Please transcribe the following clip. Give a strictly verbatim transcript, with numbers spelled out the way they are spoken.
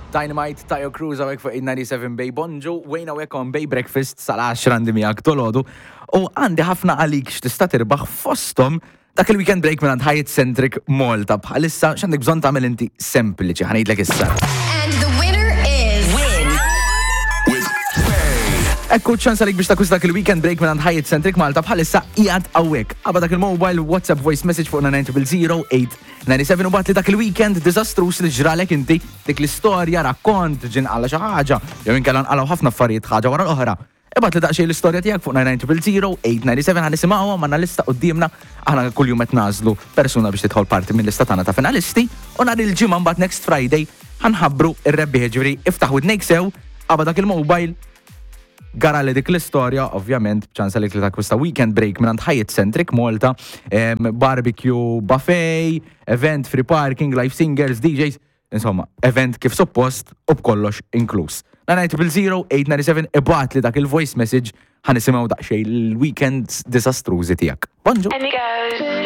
Dynamite, Tayo Cruz għawek fuq ninety-seven Bay Bonġu, wejna għawek on Bay Breakfast sal-għaxra għandi miegħek tolodu u għandi ħafna għalik x'tista' tirbaħ fosthom dak il-weekend break minn għand Hyatt Centric Malta bħalissa x'għandek bżonn tagħmel inti sempliċi ħanejdlek issa. And the winner is Win with Pay. Ekku ċans għalik biex takwist dak il-weekend break minn għand Hyatt Centric Malta bħalissa qiegħed hawnhekk. Aba dak il-mobile WhatsApp voice message fuq nine zero zero eight nine seven u bat li dak il-weekend disastrus li ġralek inti dik l-istorja rakkont ġin għalla xi ħaġa jew inkella nqalgħu ħafna affarijiet ħaġa wara l-oħra. Ibat li daqsxejn l-istorja tiegħek fuq nine zero zero eight nine seven ħanisimgħuha manna lista qudiemna aħna kuljum qed nażlu persuna biex tidħol parti mill-lista tagħna ta' finalisti u nhar il-ġimgħa mbagħad next Friday ħanħabbru ir-rebbieħ ġifieri iftaħ widnejk sew aba dak il-mobile gara li dik l-istorja, ovvjament, bċansa li takwista weekend break minn Hyatt Centric Malta, um, barbecue, buffet, event, free parking, live singers, D Js, insomma, event kif suppost u b'kollox inkluż. nine zero zero eight nine seven ibat li dak il-voice message ħanisimgħu daqsxejn il-weekend disastrużi tiegħek. Bonġu!